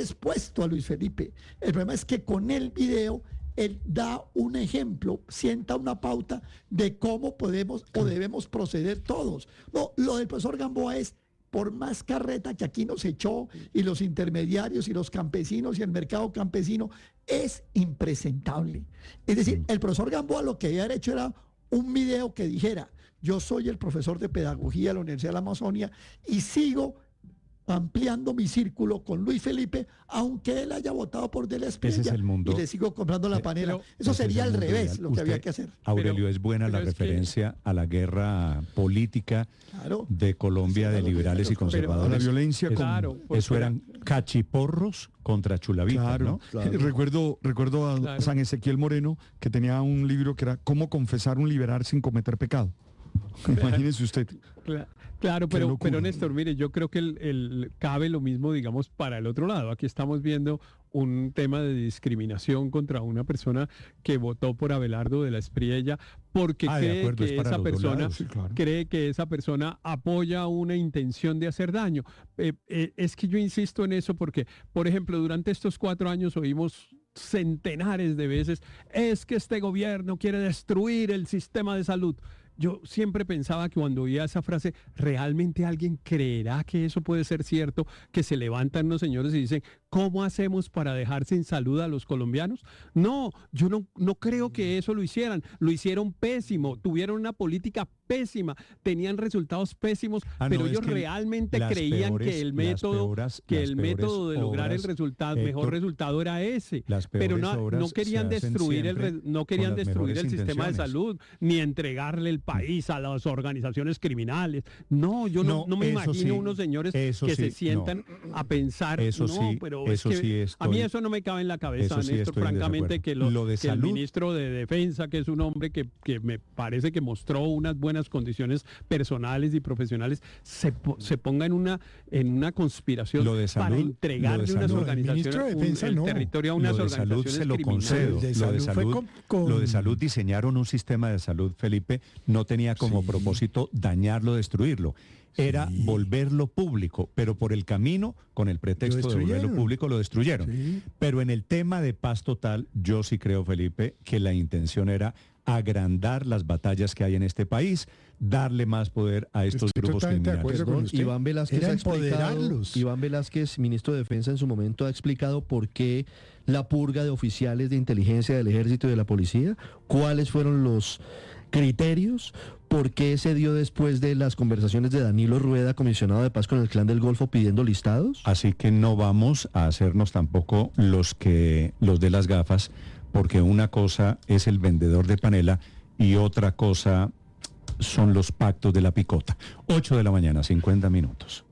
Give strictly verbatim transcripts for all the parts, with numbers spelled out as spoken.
expuesto a Luis Felipe. El problema es que con el video él da un ejemplo, sienta una pauta de cómo podemos o debemos proceder todos. No, lo del profesor Gamboa es, por más carreta que aquí nos echó, y los intermediarios y los campesinos y el mercado campesino, es impresentable. Es decir, el profesor Gamboa lo que había hecho era un video que dijera: yo soy el profesor de pedagogía de la Universidad de la Amazonia y sigo ampliando mi círculo con Luis Felipe, aunque él haya votado por De la Espriella, Ese es el mundo. y le sigo comprando la panela. Pero, Eso sería al revés real. lo que Usted, había que hacer. Aurelio, pero, es buena la referencia que... a la guerra política claro. de Colombia, sí, de liberales y conservadores. Pero, la violencia es, con... claro, eso eran cachiporros contra chulavitas, claro, ¿no? Claro. Recuerdo, recuerdo a claro. San Ezequiel Moreno, que tenía un libro que era ¿Cómo confesar un liberal sin cometer pecado? Imagínese usted. Claro, claro pero, pero Néstor, mire, yo creo que el, el, cabe lo mismo, digamos, para el otro lado. Aquí estamos viendo un tema de discriminación contra una persona que votó por Abelardo de la Espriella porque ah, cree acuerdo, que esa persona sí, claro. cree que esa persona apoya una intención de hacer daño. Eh, eh, es que yo insisto en eso porque, por ejemplo, durante estos cuatro años oímos centenares de veces, es que este gobierno quiere destruir el sistema de salud. Yo siempre pensaba que cuando oía esa frase, ¿realmente alguien creerá que eso puede ser cierto? Que se levantan unos señores y dicen, ¿cómo hacemos para dejar sin salud a los colombianos? No, yo no, no creo que eso lo hicieran. Lo hicieron pésimo, tuvieron una política pésima, tenían resultados pésimos, ah, pero no, ellos realmente creían peores, que el método, peoras, que el método de lograr obras, el resultado, Héctor, mejor resultado era ese. Pero no, no querían destruir el, no querían destruir el sistema de salud, ni entregarle el país a las organizaciones criminales. No, yo no, no, no me imagino sí, unos señores que sí, se sientan no. a pensar, eso no, sí, pero eso es que sí estoy, a mí eso no me cabe en la cabeza, sí Néstor, francamente, que, lo, lo de que salud, el ministro de Defensa, que es un hombre que, que me parece que mostró unas buenas condiciones personales y profesionales, se, se ponga en una, en una conspiración lo de salud, para entregarle de unas salud, organizaciones, de defensa, un, no. el territorio a unas lo de organizaciones salud se lo criminales. concedo. De lo, de salud salud, con, con... lo de salud diseñaron un sistema de salud, Felipe, no tenía como sí. propósito dañarlo, destruirlo. Era sí. volverlo público, pero por el camino, con el pretexto de volverlo público, lo destruyeron. Sí. Pero en el tema de paz total, yo sí creo, Felipe, que la intención era agrandar las batallas que hay en este país, darle más poder a estos Estoy grupos criminales. Perdón, Iván Velázquez ha explicado, Iván Velázquez, ministro de Defensa, en su momento ha explicado por qué la purga de oficiales de inteligencia del Ejército y de la Policía, cuáles fueron los criterios, por qué se dio después de las conversaciones de Danilo Rueda, comisionado de paz con el Clan del Golfo, pidiendo listados. Así que no vamos a hacernos tampoco los que los de las gafas, porque una cosa es el vendedor de panela y otra cosa son los pactos de la picota. ocho de la mañana, cincuenta minutos.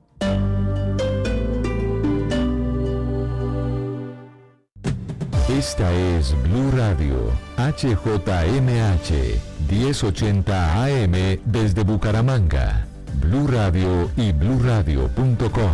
Esta es Blue Radio, H J M H, diez ochenta A M desde Bucaramanga. Blue Radio y blue radio punto com.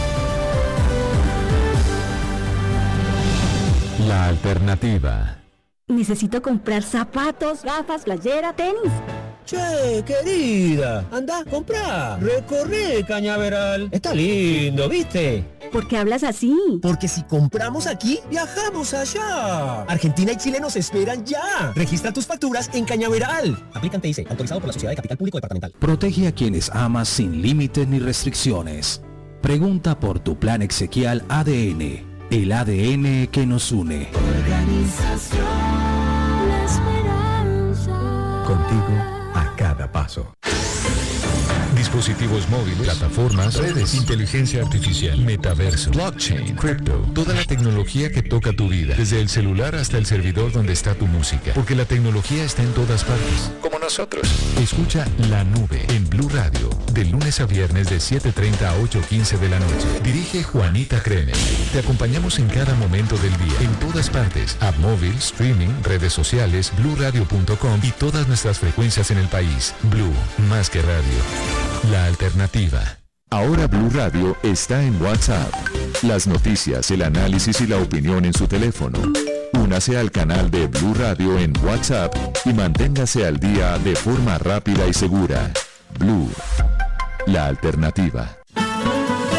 La alternativa. Necesito comprar zapatos, gafas, playera, tenis. Che, querida, anda, comprá, recorre Cañaveral. Está lindo, ¿viste? ¿Por qué hablas así? Porque si compramos aquí, viajamos allá. Argentina y Chile nos esperan ya. Registra tus facturas en Cañaveral. Aplican T I C, autorizado por la Sociedad de Capital Público Departamental. Protege a quienes amas sin límites ni restricciones. Pregunta por tu plan exequial A D N. El A D N que nos une. Organización La Esperanza. Contigo a cada paso. Dispositivos móviles, plataformas, redes, inteligencia artificial, metaverso, blockchain, cripto, toda la tecnología que toca tu vida, desde el celular hasta el servidor donde está tu música, porque la tecnología está en todas partes, como nosotros. Escucha La Nube en Blue Radio, de lunes a viernes de siete treinta a ocho quince de la noche. Dirige Juanita Kremer. Te acompañamos en cada momento del día, en todas partes, app móvil, streaming, redes sociales, blue radio punto com y todas nuestras frecuencias en el país. Blue, más que radio. La alternativa. Ahora Blue Radio está en WhatsApp. Las noticias, el análisis y la opinión en su teléfono. Únase al canal de Blue Radio en WhatsApp y manténgase al día de forma rápida y segura. Blue, la alternativa.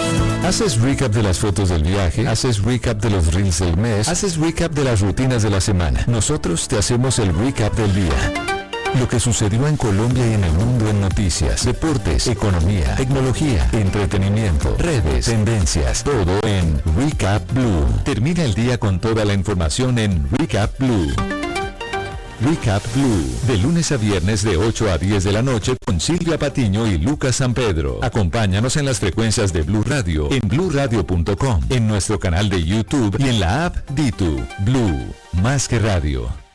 Haces recap de las fotos del viaje, haces recap de los reels del mes, haces recap de las rutinas de la semana. Nosotros te hacemos el recap del día. Lo que sucedió en Colombia y en el mundo en noticias, deportes, economía, tecnología, entretenimiento, redes, tendencias, todo en Recap Blue. Termina el día con toda la información en Recap Blue. Recap Blue, de lunes a viernes de ocho a diez de la noche con Silvia Patiño y Lucas San Pedro. Acompáñanos en las frecuencias de Blue Radio, en blue radio punto com, en nuestro canal de YouTube y en la app Ditu. Blue, más que radio.